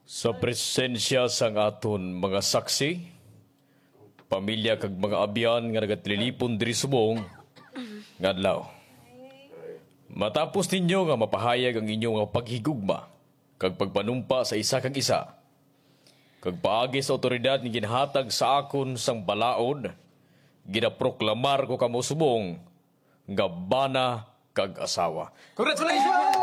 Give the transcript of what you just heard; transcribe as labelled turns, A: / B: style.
A: Sa presensya sang aton mga saksi, pamilya kag mga abyan nga nagatlilipon diri subong, ngadlaw. Matapos ninyo nga mapahayag ang inyong nga paghigugma kag pagpanumpa sa isa kag isa, kag paagi sa otoridad nga ginhatag sa akon sang balaod, ginaproklamar ko kamo subong nga bana kag asawa.
B: Congratulations!